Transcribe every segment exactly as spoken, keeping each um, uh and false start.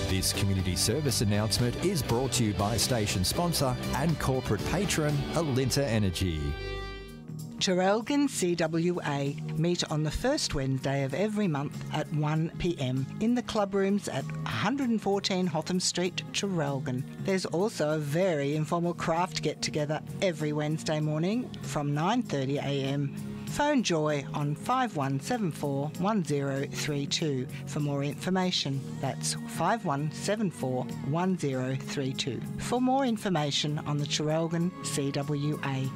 This community service announcement is brought to you by station sponsor and corporate patron Alinta Energy. Traralgon C W A meet on the first Wednesday of every month at one p m in the club rooms at one fourteen Hotham Street, Traralgon. There's also a very informal craft get-together every Wednesday morning from nine thirty a m. Phone Joy on five one seven four one zero three two for more information. That's five one seven four one zero three two for more information on the Traralgon C W A.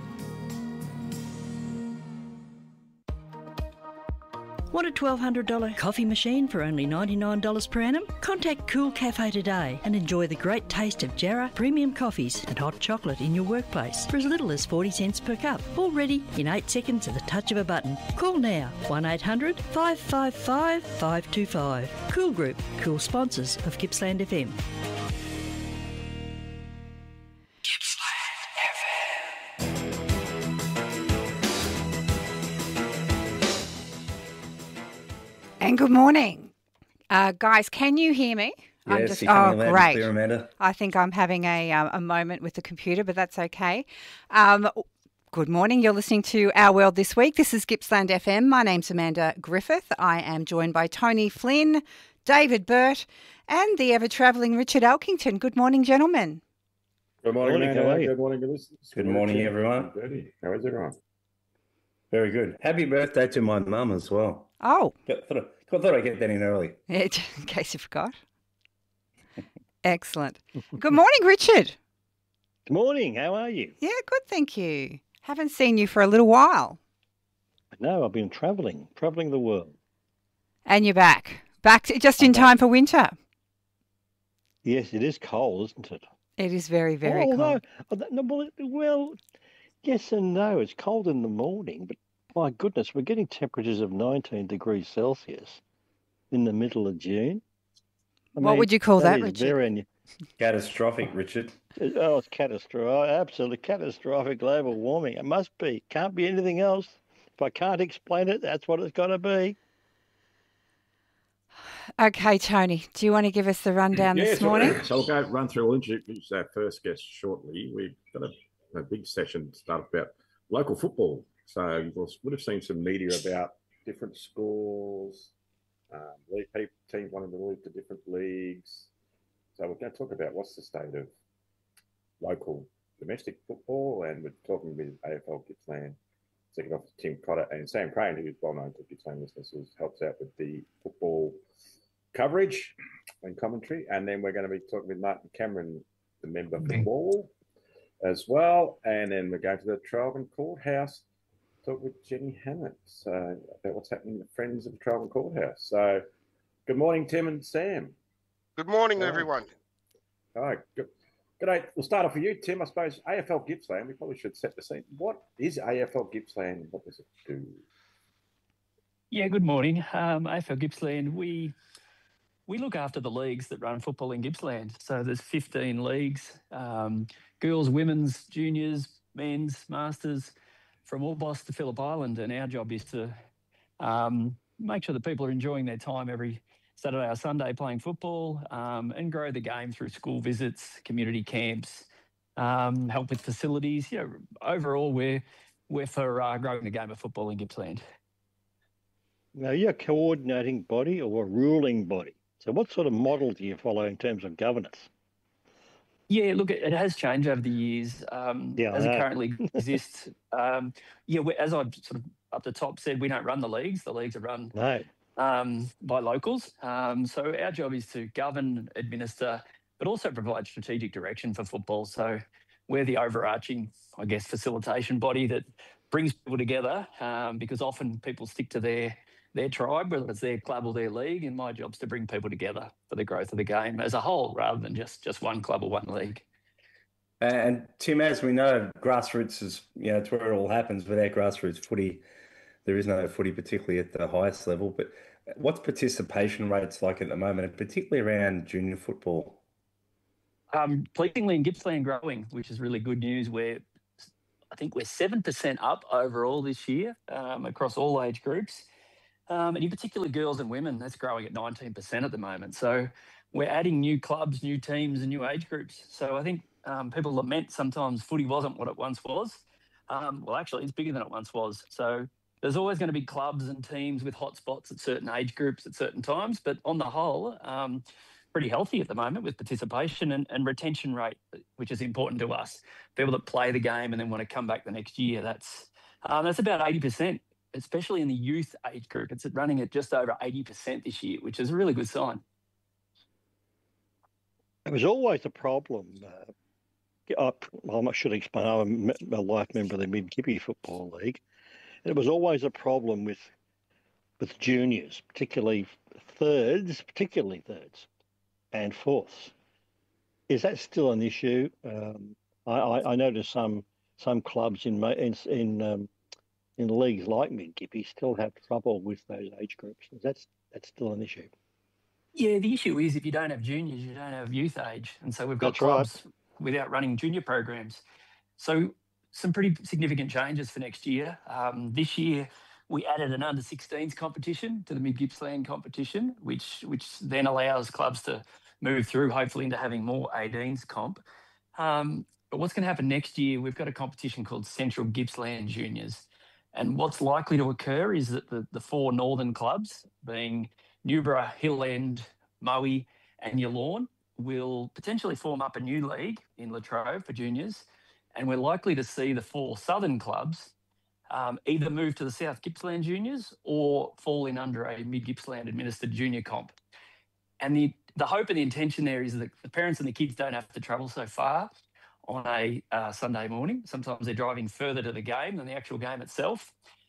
Want a twelve hundred dollars coffee machine for only ninety-nine dollars per annum? Contact Cool Cafe today and enjoy the great taste of Jarrah premium coffees and hot chocolate in your workplace for as little as forty cents per cup. All ready in eight seconds at the touch of a button. Call now, one eight hundred five five five five two five. Cool Group, cool sponsors of Gippsland F M. And good morning. Uh, guys, can you hear me? Yes, I'm just, you can oh, great. Clear, Amanda. I think I'm having a, uh, a moment with the computer, but that's okay. Um, good morning. You're listening to Our World This Week. This is Gippsland F M. My name's Amanda Griffith. I am joined by Tony Flynn, David Burt, and the ever-travelling Richard Elkington. Good morning, gentlemen. Good morning, morning Amanda. how are you? Good morning, listeners. Good morning, everyone. How is everyone? Very good. Happy birthday to my mum as well. Oh. I thought, I thought I'd get that in early. In case you forgot. Excellent. Good morning, Richard. Good morning. How are you? Yeah, good, thank you. Haven't seen you for a little while. No, I've been travelling, travelling the world. And you're back. Back to, just in time for winter. Yes, it is cold, isn't it? It is very, very oh, cold. No, no, well, well, yes and no. It's cold in the morning, but my goodness, we're getting temperatures of nineteen degrees Celsius in the middle of June. I what mean, would you call that, that Richard? Very, catastrophic, Richard. Oh, it's catastrophic. Absolutely catastrophic global warming. It must be. Can't be anything else. If I can't explain it, that's what it's got to be. Okay, Tony, do you want to give us the rundown yeah, this so, morning? So I'll go run through. We'll introduce our first guest shortly. We've got a, a big session to start about local football. So you would have seen some media about different schools, um, league teams wanting to move to different leagues. So we're going to talk about what's the state of local domestic football, and we're talking with A F L Gippsland Executive Officer Tim Cotter and Sam Crane, who is well known to Gippsland listeners, who helps out with the football coverage and commentary. And then we're going to be talking with Martin Cameron, the member for the ball as well. And then we're going to the Traralgon Courthouse, talk with Jenny Hammett uh, about what's happening with Friends of the Traralgon Courthouse. So good morning, Tim and Sam. Good morning, All right. everyone. All right, good. Good day. We'll start off with you, Tim. I suppose A F L Gippsland, we probably should set the scene. What is A F L Gippsland and what does it do? Yeah, good morning. Um, A F L Gippsland, we we look after the leagues that run football in Gippsland. So there's fifteen leagues, um, girls, women's, juniors, men's, masters, from Orbost to Phillip Island. And our job is to um, make sure that people are enjoying their time every Saturday or Sunday playing football, um, and grow the game through school visits, community camps, um, help with facilities. You know, overall, we're, we're for uh, growing the game of football in Gippsland. Now, you're a coordinating body or a ruling body. So what sort of model do you follow in terms of governance? Yeah, look, it has changed over the years. Um, Yeah, I as it know. currently exists, um, yeah, we, as I've sort of up the top said, we don't run the leagues. The leagues are run No. um, by locals. Um, so our job is to govern, administer, but also provide strategic direction for football. So we're the overarching, I guess, facilitation body that brings people together, um, because often people stick to their their tribe, whether it's their club or their league, and my job's to bring people together for the growth of the game as a whole, rather than just just one club or one league. And Tim, as we know, grassroots is, you know, it's where it all happens. Without grassroots footy, there is no footy, particularly at the highest level. But what's participation rates like at the moment, and particularly around junior football? Um, pleasingly in Gippsland growing, which is really good news. We're, I think we're seven percent up overall this year um, across all age groups. Um, and in particular, girls and women, that's growing at nineteen percent at the moment. So we're adding new clubs, new teams and new age groups. So I think um, people lament sometimes footy wasn't what it once was. Um, well, actually, it's bigger than it once was. So there's always going to be clubs and teams with hotspots at certain age groups at certain times. But on the whole, um, pretty healthy at the moment with participation and, and retention rate, which is important to us. People that play the game and then want to come back the next year, that's um, that's about eighty percent, especially in the youth age group. It's running at just over eighty percent this year, which is a really good sign. It was always a problem. Uh, I, well, I should explain. I'm a life member of the Mid Gippy Football League. And it was always a problem with with juniors, particularly thirds, particularly thirds and fourths. Is that still an issue? Um, I, I, I noticed some some clubs in in in, um, in leagues like Mid Gippy still have trouble with those age groups. That's that's still an issue. Yeah, the issue is if you don't have juniors, you don't have youth age. And so we've got That's clubs right. without running junior programs. So some pretty significant changes for next year. Um, this year, we added an under sixteens competition to the Mid Gippsland competition, which which then allows clubs to move through, hopefully, into having more eighteens comp. Um, but what's going to happen next year, we've got a competition called Central Gippsland Juniors. And what's likely to occur is that the, the four northern clubs, being Newborough, Hill End, Moe and Yallourn, will potentially form up a new league in Latrobe for juniors. And we're likely to see the four southern clubs um, either move to the South Gippsland Juniors or fall in under a Mid Gippsland administered junior comp. And the, the hope and the intention there is that the parents and the kids don't have to travel so far on a uh, Sunday morning. Sometimes they're driving further to the game than the actual game itself.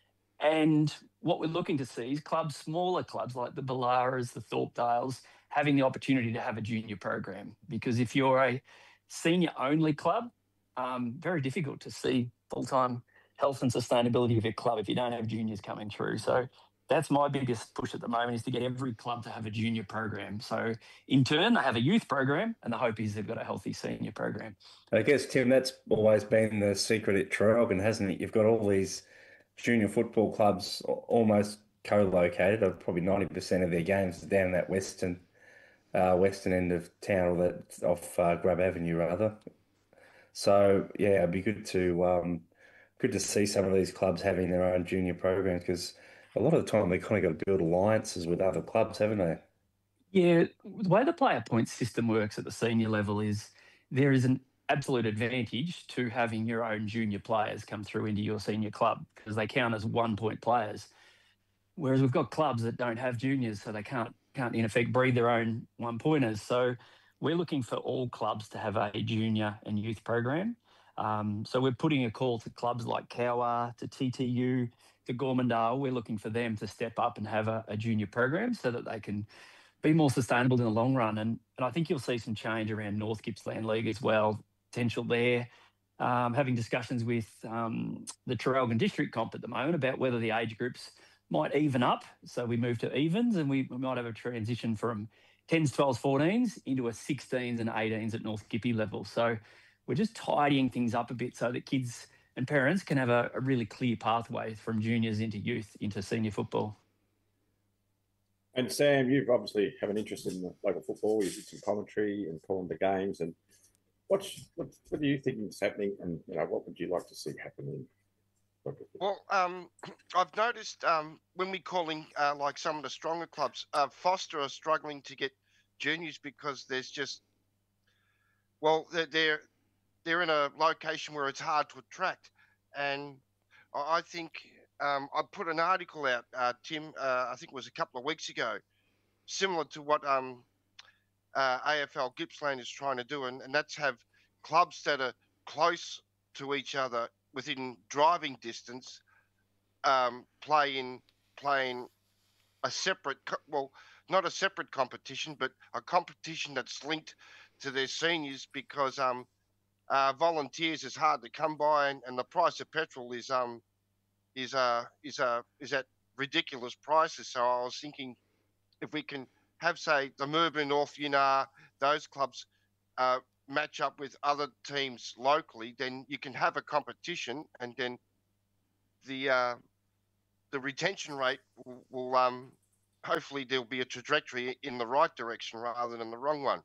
And what we're looking to see is clubs, smaller clubs like the Ballaras, the Thorpedales, having the opportunity to have a junior program. Because if you're a senior-only club, um, very difficult to see full-time health and sustainability of your club if you don't have juniors coming through. So that's my biggest push at the moment, is to get every club to have a junior program. So in turn, they have a youth program, and the hope is they've got a healthy senior program. I guess, Tim, that's always been the secret at Traralgon, hasn't it? You've got all these junior football clubs almost co-located. Probably ninety percent of their games are down that western uh, western end of town, or that off uh, Grub Avenue, rather. So yeah, it'd be good to um, good to see some of these clubs having their own junior programs, because a lot of the time they kind of got to build alliances with other clubs, haven't they? Yeah, the way the player points system works at the senior level is there is an absolute advantage to having your own junior players come through into your senior club, because they count as one-point players. Whereas we've got clubs that don't have juniors, so they can't, can't in effect, breed their own one-pointers. So we're looking for all clubs to have a junior and youth program. Um, so we're putting a call to clubs like Cowar, to T T U, to Gormandale. We're looking for them to step up and have a, a junior program so that they can be more sustainable in the long run. And, and I think you'll see some change around North Gippsland League as well, potential there. Um, having discussions with um, the Traralgon District Comp at the moment about whether the age groups might even up. So we move to evens, and we, we might have a transition from tens, twelves, fourteens into a sixteens and eighteens at North Gippy level. So we're just tidying things up a bit so that kids and parents can have a, a really clear pathway from juniors into youth into senior football. And Sam, you've obviously have an interest in the local football. You did some commentary and calling the games. And what's, what, what do you think is happening? And you know, what would you like to see happening? Well, um, I've noticed um, when we're calling uh, like some of the stronger clubs, uh, Foster are struggling to get juniors because there's just, well, they're, they're they're in a location where it's hard to attract, and I think um, I put an article out, uh, Tim, uh, I think it was a couple of weeks ago, similar to what um, uh, A F L Gippsland is trying to do, and, and that's have clubs that are close to each other within driving distance, um, play in playing a separate, well, not a separate competition, but a competition that's linked to their seniors, because um, uh, volunteers is hard to come by, and, and the price of petrol is um is uh is uh is at ridiculous prices. So I was thinking, if we can have, say, the Murban, North Yunar, those clubs uh, match up with other teams locally, then you can have a competition, and then the uh, the retention rate will, will um, hopefully there'll be a trajectory in the right direction rather than the wrong one.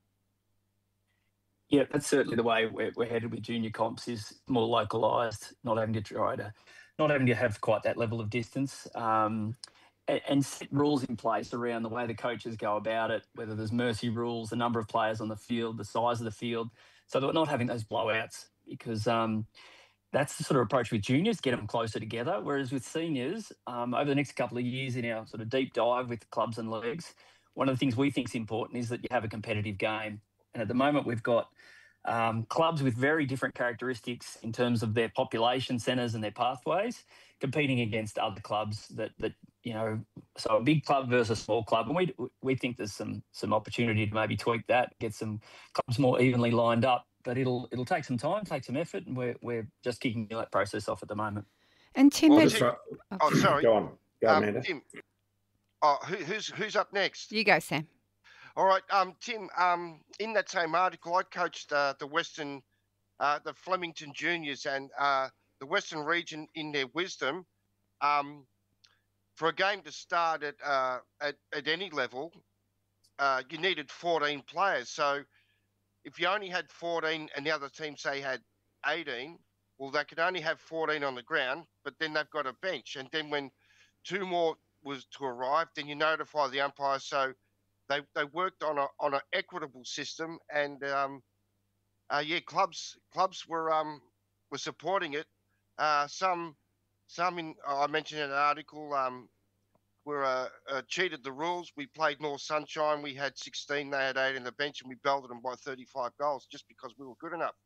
Yeah, that's certainly the way we're, we're headed with junior comps, is more localised, not having to try to, not having to have quite that level of distance, um, and, and set rules in place around the way the coaches go about it, whether there's mercy rules, the number of players on the field, the size of the field, so that we're not having those blowouts, because um, that's the sort of approach with juniors, get them closer together. Whereas with seniors, um, over the next couple of years in our sort of deep dive with clubs and leagues, one of the things we think is important is that you have a competitive game. And at the moment, we've got um, clubs with very different characteristics in terms of their population centres and their pathways, competing against other clubs that, that you know, so a big club versus a small club. And we we think there's some some opportunity to maybe tweak that, get some clubs more evenly lined up. But it'll it'll take some time, take some effort, and we're we're just kicking that process off at the moment. And Tim, Oh, then- Tim- oh, sorry. Go on. Go, Um, Amanda. Tim. Oh, who, who's who's up next? you go, Sam. All right, um, Tim. Um, in that same article, I coached uh, the Western, uh, the Flemington Juniors, and uh, the Western region, in their wisdom, um, for a game to start at uh, at, at any level, uh, you needed fourteen players. So if you only had fourteen and the other team, say, had eighteen, well, they could only have fourteen on the ground, but then they've got a bench. And then when two more was to arrive, then you notify the umpire. So they they worked on a on an equitable system, and um, uh, yeah, clubs clubs were um were supporting it. Uh, some some in I mentioned in an article um were uh, uh, cheated the rules. We played North Sunshine. We had sixteen, they had eight in the bench, and we belted them by thirty-five goals just because we were good enough.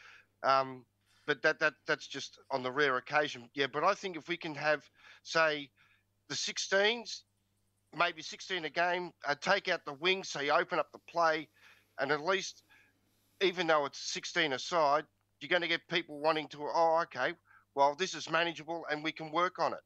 Um, but that that that's just on the rare occasion. Yeah, but I think if we can have, say, the sixteens, maybe sixteen a game, uh, take out the wings, so you open up the play, and at least, even though it's sixteen aside, you're going to get people wanting to, oh, okay, well, this is manageable and we can work on it.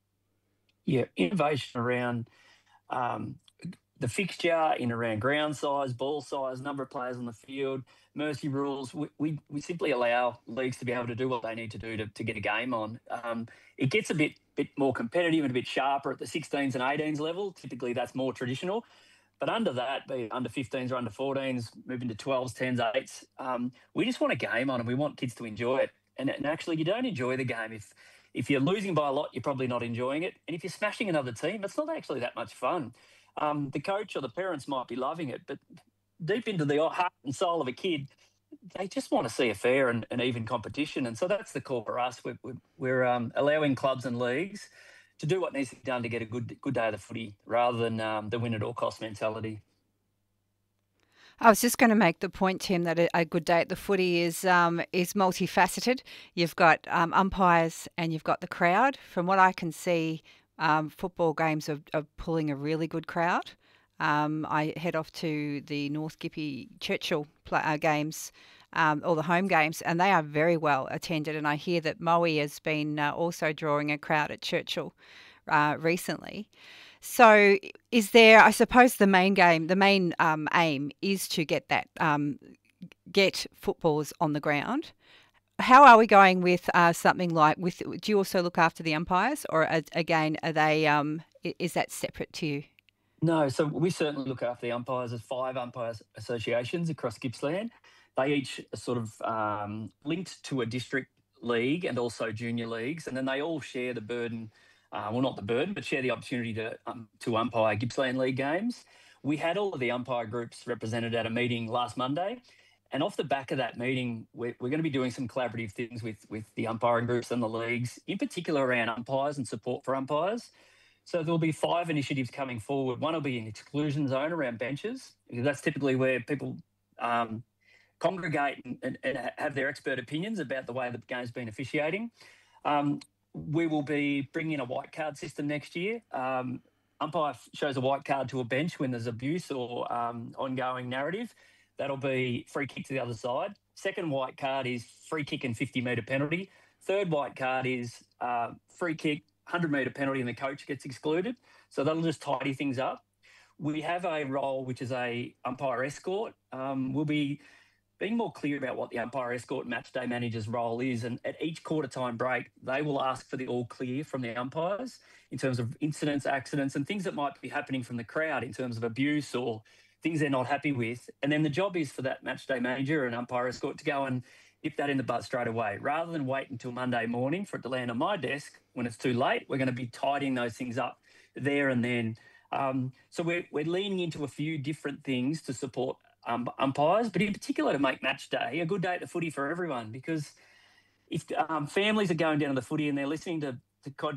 Yeah, innovation around um, the fixture, in around ground size, ball size, number of players on the field, mercy rules. We, we, we simply allow leagues to be able to do what they need to do to, to get a game on. Um, it gets a bit bit more competitive and a bit sharper at the sixteens and eighteens level. Typically, that's more traditional. But under that, be it under fifteens or under fourteens, moving to twelves, tens, eights, um, we just want a game on and we want kids to enjoy it. And, and actually, you don't enjoy the game if if you're losing by a lot, you're probably not enjoying it. And if you're smashing another team, it's not actually that much fun. Um, the coach or the parents might be loving it, but deep into the heart and soul of a kid, they just want to see a fair and, and even competition. And so that's the core for us. We're, we're, we're um, allowing clubs and leagues to do what needs to be done to get a good good day of the footy rather than um, the win at all cost mentality. I was just going to make the point, Tim, that a, a good day at the footy is um, is multifaceted. You've got um, umpires and you've got the crowd. From what I can see, um, football games are, are pulling a really good crowd. Um, I head off to the North Gippy Churchill play, uh, games, um, or the home games, and they are very well attended. And I hear that Moe has been uh, also drawing a crowd at Churchill uh, recently. So is there, I suppose the main game, the main um, aim is to get that, um, get footballers on the ground. How are we going with uh, something like, with? Do you also look after the umpires, or uh, again, are they, um, is that separate to you? No, so we certainly look after the umpires. There's five umpires associations across Gippsland. They each are sort of um, linked to a district league and also junior leagues, and then they all share the burden, uh, well, not the burden, but share the opportunity to um, to umpire Gippsland League games. We had all of the umpire groups represented at a meeting last Monday, and off the back of that meeting, we're, we're going to be doing some collaborative things with, with the umpiring groups and the leagues, in particular around umpires and support for umpires. So there'll be five initiatives coming forward. One will be an exclusion zone around benches, because that's typically where people um, congregate and, and, and have their expert opinions about the way the game's been officiating. Um, we will be bringing in a white card system next year. Um, umpire shows a white card to a bench when there's abuse or um, ongoing narrative. That'll be free kick to the other side. Second white card is free kick and fifty metre penalty. Third white card is uh, free kick, one hundred metre penalty, and the coach gets excluded. So that'll just tidy things up. We have a role which is a umpire escort. Um, we'll be being more clear about what the umpire escort match day manager's role is. And at each quarter time break, they will ask for the all clear from the umpires in terms of incidents, accidents, and things that might be happening from the crowd in terms of abuse or things they're not happy with. And then the job is for that match day manager and umpire escort to go and nip that in the butt straight away. Rather than wait until Monday morning for it to land on my desk when it's too late, we're going to be tidying those things up there and then. Um, so we're, we're leaning into a few different things to support um, umpires, but in particular to make match day a good day at the footy for everyone, because if um, families are going down to the footy and they're listening to, to